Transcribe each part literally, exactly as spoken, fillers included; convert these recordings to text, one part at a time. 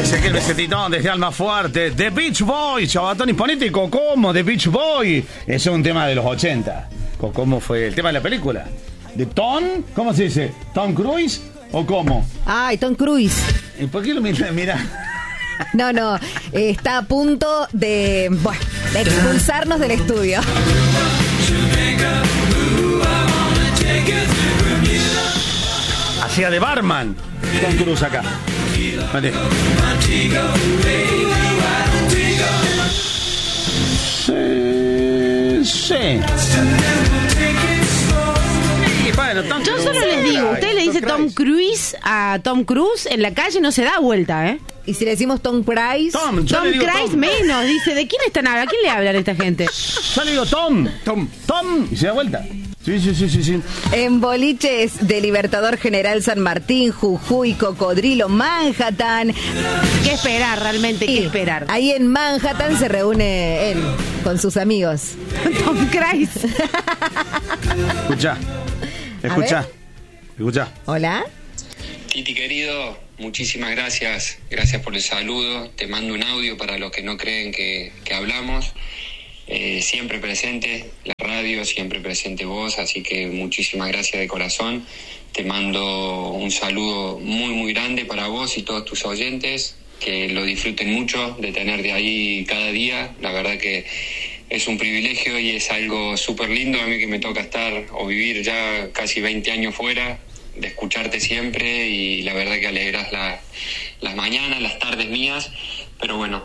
Ezequiel Besetitón desde Almafuerte. The Beach Boys, Chabatón, y ponete Kokomo, The Beach Boy. Ese es un tema de los ochenta. Kokomo fue el tema de la película. ¿De Tom? ¿Cómo se dice? ¿Tom Cruise o cómo? Ay, Tom Cruise. ¿Y por qué lo mira? mira? No, no, eh, está a punto de, bueno, de expulsarnos del estudio. Hacía de barman Tom Cruise acá. Vale. Sí, sí. Bueno, Tom Yo solo les digo, usted le dice Tom Cruise a Tom Cruise en la calle, no se da vuelta, ¿eh? Y si le decimos Tom Cruise, Tom, yo Tom le digo Cruise Tom. menos, dice, ¿de quién están hablando? ¿A quién le hablan esta gente? Yo le digo Tom, Tom, Tom, y se da vuelta. Sí, sí, sí, sí, sí. en boliches de Libertador General San Martín, Jujuy, Cocodrilo, Manhattan. ¿Qué esperar realmente? ¿Qué Y esperar? ahí en Manhattan se reúne él con sus amigos. Tom Cruise. Escucha, escucha, escucha. Hola. Titi querido, muchísimas gracias, gracias por el saludo, te mando un audio para los que no creen que, que hablamos, eh, siempre presente la radio, siempre presente vos, así que muchísimas gracias de corazón, te mando un saludo muy muy grande para vos y todos tus oyentes, que lo disfruten mucho de tenerte ahí cada día, la verdad que es un privilegio y es algo súper lindo a mí que me toca estar o vivir ya casi veinte años fuera, de escucharte siempre y la verdad que alegras la, las mañanas, las tardes mías, pero bueno,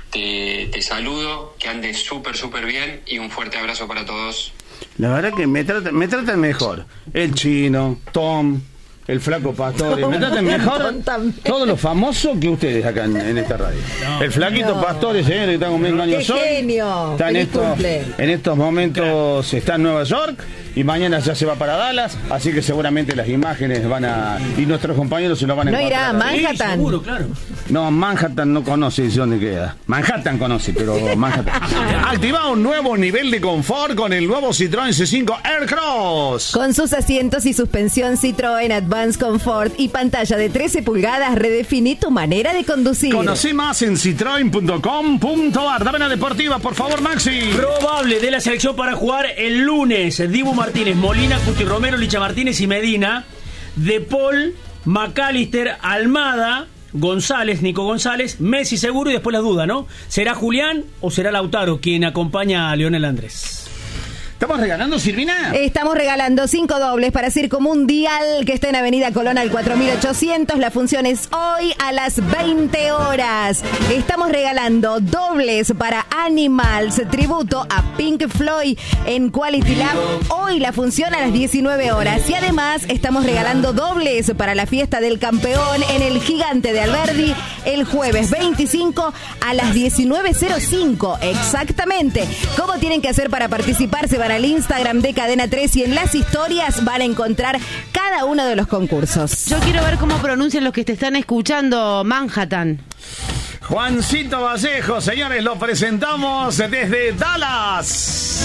te, te saludo, que andes súper súper bien y un fuerte abrazo para todos. La verdad que me tratan, me tratan mejor. El Chino, Tom, el Flaco Pastore, me tratan mejor Tom también. todos los famosos que ustedes acá en, en esta radio. No, el Flaquito no. Pastore, señor, que está cumpliendo ¡Qué años hoy. genio! Está en, ¡Feliz estos, cumple! en estos momentos está en Nueva York y mañana ya se va para Dallas, así que seguramente las imágenes van a... y nuestros compañeros se lo van a ¿No encontrar. irá a Manhattan? Sí, seguro, claro. No, Manhattan no conoce dónde queda. Manhattan conoce, pero Manhattan. Activa un nuevo nivel de confort con el nuevo Citroën C cinco Aircross. Con sus asientos y suspensión Citroën Advanced Comfort y pantalla de trece pulgadas, redefiní tu manera de conducir. Conocí más en citroen punto com punto ar. Dame una deportiva, por favor, Maxi. Probable de la selección para jugar el lunes. Dibu Martínez, Molina, Cuti Romero, Licha Martínez y Medina. De Paul, McAllister, Almada, González, Nico González, Messi seguro y después la duda, ¿no? ¿Será Julián o será Lautaro quien acompaña a Lionel Andrés? ¿Estamos regalando, Silvina? Estamos regalando cinco dobles para Circo Mundial, que está en Avenida Colón al cuatro mil ochocientos. La función es hoy a las veinte horas. Estamos regalando dobles para Animals, tributo a Pink Floyd en Quality Lab. Hoy la función a las diecinueve horas. Y además estamos regalando dobles para la fiesta del campeón en el Gigante de Alberdi el jueves veinticinco a las diecinueve cero cinco. Exactamente. ¿Cómo tienen que hacer para participar? Se van al Instagram de Cadena tres y en las historias van a encontrar cada uno de los concursos. Yo quiero ver cómo pronuncian los que te están escuchando Manhattan. Juancito Vallejo, señores, lo presentamos desde Dallas.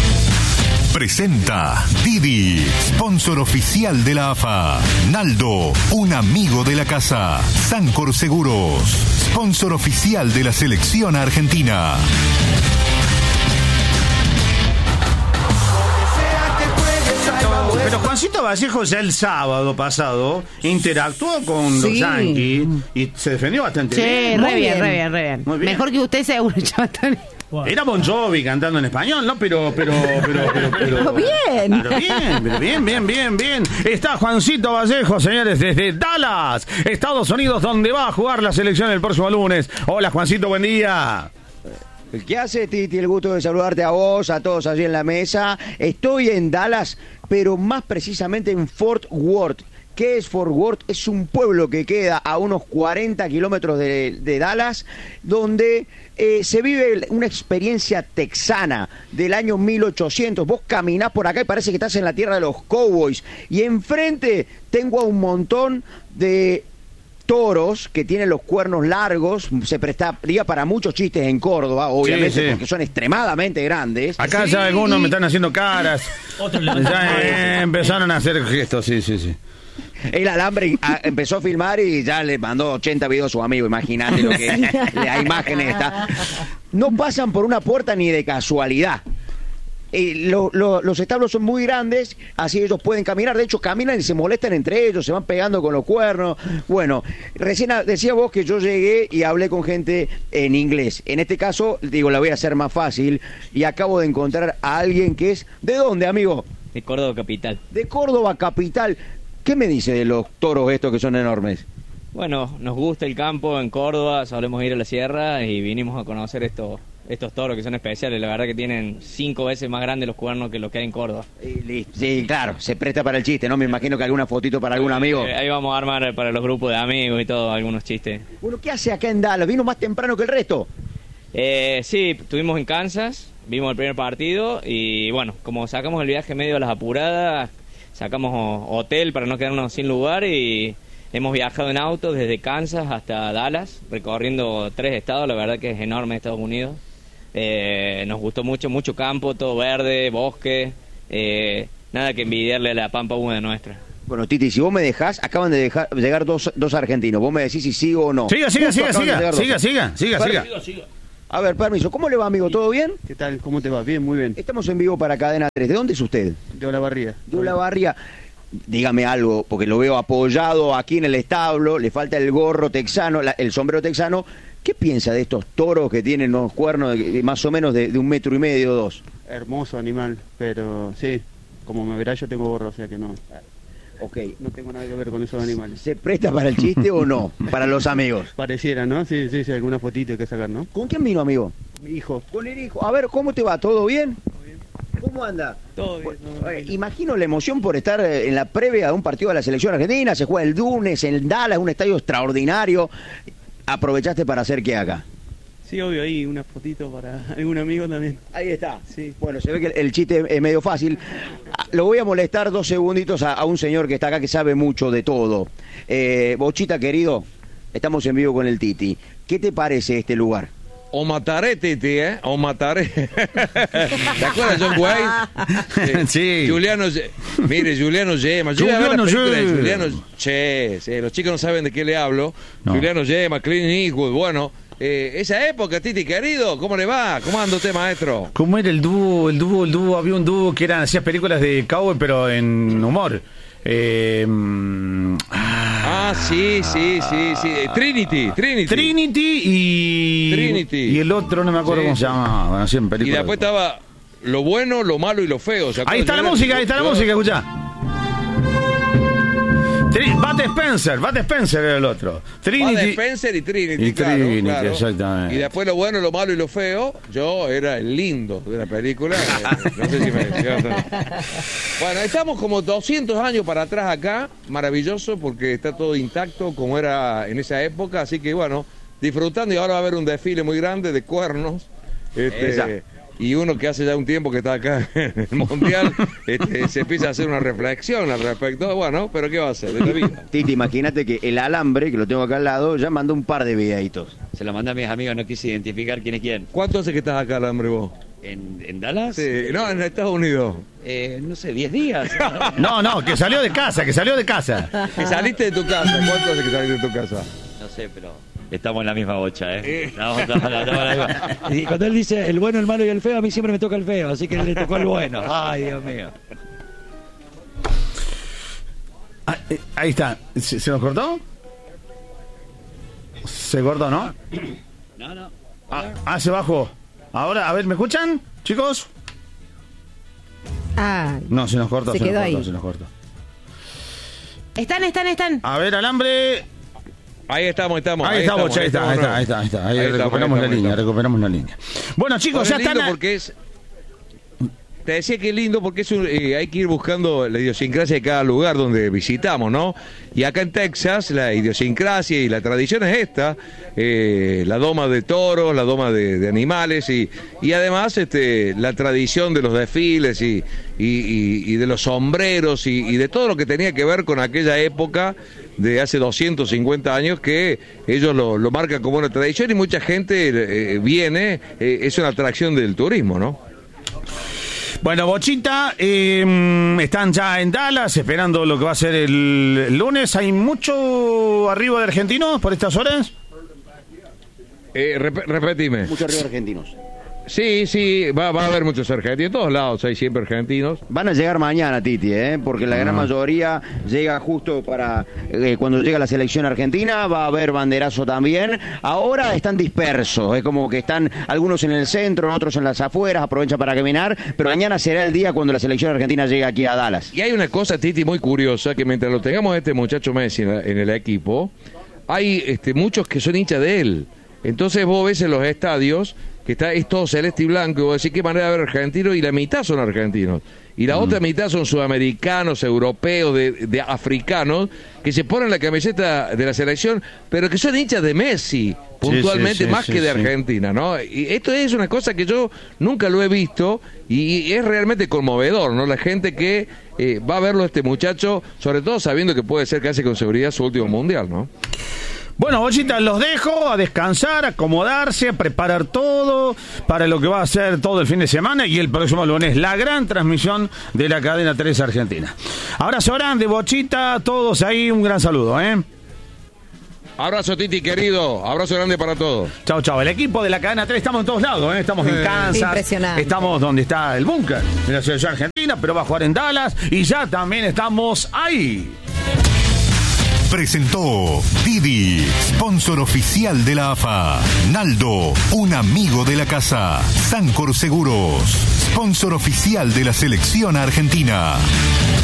Presenta Didi, sponsor oficial de la A F A. Naldo, un amigo de la casa. Sancor Seguros, sponsor oficial de la selección argentina. Pero Juancito Vallejo ya el sábado pasado interactuó con los Sí. Yankees y se defendió bastante Sí, bien. re Muy bien, bien. re bien, re bien. Muy bien. Mejor que usted seguro, Chabatón. Era Bon Jovi cantando en español, ¿no? Pero, pero, pero, pero, pero, Pero bien. Pero bien, pero bien, bien, bien, bien. Está Juancito Vallejo, señores, desde Dallas, Estados Unidos, donde va a jugar la selección el próximo lunes. Hola, Juancito, buen día. ¿Qué hace, Titi? El gusto de saludarte a vos, a todos allí en la mesa. Estoy en Dallas, pero más precisamente en Fort Worth. ¿Qué es Fort Worth? Es un pueblo que queda a unos cuarenta kilómetros de, de Dallas, donde eh, se vive una experiencia texana del año mil ochocientos. Vos caminás por acá y parece que estás en la tierra de los cowboys. Y enfrente tengo a un montón de toros que tienen los cuernos largos, se prestaría para muchos chistes en Córdoba, obviamente, Sí, sí. porque son extremadamente grandes. Acá Sí, ya algunos y- me están haciendo caras. Otros le- Ya eh, empezaron a hacer gestos, sí, sí, sí. El alambre a, empezó a filmar y ya le mandó ochenta videos a su amigo, imagínate lo que la imagen está. No pasan por una puerta ni de casualidad. Eh, lo, lo, los establos son muy grandes, así ellos pueden caminar. De hecho, caminan y se molestan entre ellos, se van pegando con los cuernos. Bueno, recién decía vos que yo llegué y hablé con gente en inglés. En este caso, digo, la voy a hacer más fácil. Y acabo de encontrar a alguien que es... ¿De dónde, amigo? De Córdoba capital. De Córdoba capital. ¿Qué me dice de los toros estos que son enormes? Bueno, nos gusta el campo en Córdoba, solemos ir a la sierra y vinimos a conocer estos estos toros que son especiales. La verdad que tienen cinco veces más grandes los cuernos que los que hay en Córdoba. Sí, claro, se presta para el chiste, ¿no? Me imagino que alguna fotito para algún amigo. Eh, ahí vamos a armar para los grupos de amigos y todo, algunos chistes. Bueno, ¿qué hace acá en Dallas? ¿Vino más temprano que el resto? Eh, sí, estuvimos en Kansas, vimos el primer partido y bueno, como sacamos el viaje medio a las apuradas, sacamos hotel para no quedarnos sin lugar y hemos viajado en auto desde Kansas hasta Dallas, recorriendo tres estados. La verdad que es enorme Estados Unidos. Eh, nos gustó mucho, mucho campo, todo verde, bosque, eh, nada que envidiarle a la pampa húmeda nuestra. Bueno, Titi, si vos me dejás, acaban de dejar, llegar dos, dos argentinos. Vos me decís si sigo o no. Siga, siga, siga, siga, siga, siga, siga, siga, siga. A ver, permiso, ¿cómo le va, amigo? ¿Todo bien? ¿Qué tal? ¿Cómo te va? Bien, muy bien. Estamos en vivo para Cadena tres. ¿De dónde es usted? De Olavarría. De Olavarría. Dígame algo, porque lo veo apoyado aquí en el establo, le falta el gorro texano, la, el sombrero texano. ¿Qué piensa de estos toros que tienen unos cuernos de, de más o menos de, de un metro y medio o dos? Hermoso animal, pero sí, como me verá yo tengo gorro, o sea que no. Ok. No tengo nada que ver con esos animales. ¿Se presta para el chiste o no? Para los amigos. Pareciera, ¿no? Sí, sí, sí, alguna fotito hay que sacar, ¿no? ¿Con quién vino, amigo? Mi hijo. Con el hijo. A ver, ¿cómo te va? ¿Todo bien? Todo bien. ¿Cómo anda? Todo bien. Bueno, eh, imagino la emoción por estar en la previa de un partido de la selección argentina. Se juega el lunes en Dallas, un estadio extraordinario. ¿Aprovechaste para hacer qué acá? Sí, obvio, ahí una fotito para algún amigo también. Ahí está. Sí. Bueno, se ve que el chiste es medio fácil. Lo voy a molestar dos segunditos a, a un señor que está acá que sabe mucho de todo. Eh, Bochita, querido, estamos en vivo con el Titi. ¿Qué te parece este lugar? O mataré, Titi, ¿eh? O mataré. ¿Te acuerdas, John Wayne? Eh, sí. Juliano, mire, Juliano Yema. Yo Juliano Yema. Juliano Che, sí, los chicos no saben de qué le hablo. No. Juliano Yema, Clint Eastwood, bueno. Eh, esa época, Titi, querido, ¿cómo le va? ¿Cómo anda usted, maestro? ¿Cómo era el dúo? El dúo, el dúo, había un dúo que eran, hacías películas de cowboy, pero en humor. Eh, ah, sí, sí, sí, sí. Trinity, Trinity. Trinity y. Trinity. Y el otro, no me acuerdo sí, cómo se llama. Bueno, sí, en películas. Y después estaba lo bueno, lo malo y lo feo. Ahí está la música, ahí está la música, escuchá. Bud Spencer, Bud Spencer era el otro. Trinity. Bud Spencer y Trinity, y claro, Trinity, claro. Exactamente. Y después lo bueno, lo malo y lo feo. Yo era el lindo de la película. No sé si me Bueno, estamos como doscientos años para atrás acá. Maravilloso porque está todo intacto como era en esa época. Así que bueno, disfrutando. Y ahora va a haber un desfile muy grande de cuernos. Este, y uno que hace ya un tiempo que está acá en el Mundial, este, se empieza a hacer una reflexión al respecto. Bueno, pero ¿qué va a hacer de la vida? Titi, imagínate que el alambre, que lo tengo acá al lado, ya mandó un par de videitos. Se lo mandé a mis amigos, no quise identificar quién es quién. ¿Cuánto hace que estás acá, alambre, vos? ¿En, en Dallas? Sí, no, en Estados Unidos. Eh, no sé, diez días. No, no, que salió de casa, que salió de casa. Que saliste de tu casa. ¿Cuánto hace que saliste de tu casa? No sé, pero... Estamos en la misma bocha, ¿eh? Estamos, estamos, estamos en la misma. Y cuando él dice el bueno, el malo y el feo, a mí siempre me toca el feo, así que le tocó el bueno. Ay, Dios mío. Ah, eh, ahí está. ¿Se, ¿Se nos cortó? ¿Se cortó, no? No, no. Ah, ah, se bajó. Ahora, a ver, ¿me escuchan, chicos? Ah, no, se nos cortó, se, se quedó nos cortó, ahí. se nos cortó. Están, están, están. A ver, alambre. Ahí estamos, estamos. Ahí, ahí está, Bocha, ahí está, ahí está, ahí está, ahí está. Ahí, ahí recuperamos estamos, la ahí línea, estamos. recuperamos la línea. Bueno, chicos, bueno, ya están. A... porque es... Te decía que es lindo porque es un, eh, hay que ir buscando la idiosincrasia de cada lugar donde visitamos, ¿no? Y acá en Texas la idiosincrasia y la tradición es esta, eh, la doma de toros, la doma de, de animales y, y además este, la tradición de los desfiles y, y, y, y de los sombreros y, y de todo lo que tenía que ver con aquella época de hace doscientos cincuenta años que ellos lo, lo marcan como una tradición y mucha gente eh, viene, eh, es una atracción del turismo, ¿no? Bueno, Bochita, eh, están ya en Dallas esperando lo que va a ser el, el lunes. ¿Hay mucho arribo de argentinos por estas horas? Eh, rep repetime. Muchos arriba argentinos. Sí, sí, va, va a haber muchos argentinos. En todos lados hay siempre argentinos. Van a llegar mañana, Titi, ¿eh? Porque la gran Ah. mayoría llega justo para eh, cuando llega la selección argentina. Va a haber banderazo también. Ahora están dispersos, es como que están algunos en el centro, otros en las afueras, aprovechan para caminar. Pero mañana será el día cuando la selección argentina llegue aquí a Dallas. Y hay una cosa, Titi, muy curiosa, que mientras lo tengamos a este muchacho Messi en, la- en el equipo, hay este, muchos que son hinchas de él. Entonces vos ves en los estadios que está es todo celeste y blanco, y vos decís qué manera de ver argentinos, y la mitad son argentinos. Y la mm. otra mitad son sudamericanos, europeos, de, de africanos, que se ponen la camiseta de la selección, pero que son hinchas de Messi, puntualmente, sí, sí, más sí, que de sí. Argentina, ¿no? Y esto es una cosa que yo nunca lo he visto, y es realmente conmovedor, ¿no? La gente que eh, va a verlo a este muchacho, sobre todo sabiendo que puede ser casi con seguridad su último mundial, ¿no? Bueno, Bochita, los dejo a descansar, a acomodarse, a preparar todo para lo que va a ser todo el fin de semana y el próximo lunes, la gran transmisión de la cadena tres Argentina. Abrazo grande, Bochita, todos ahí, un gran saludo, ¿eh? Abrazo, Titi, querido. Abrazo grande para todos. Chao, chao. El equipo de la cadena tres, estamos en todos lados, ¿eh? Estamos en Kansas. Impresionante. Estamos donde está el búnker de la selección argentina, pero va a jugar en Dallas y ya también estamos ahí. Presentó Didi, sponsor oficial de la A F A. Naldo, un amigo de la casa. Sancor Seguros, sponsor oficial de la selección argentina.